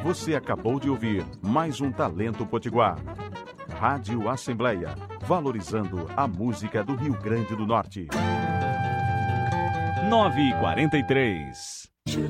Você acabou de ouvir mais um Talento Potiguar. Rádio Assembleia, valorizando a música do Rio Grande do Norte. 9h43.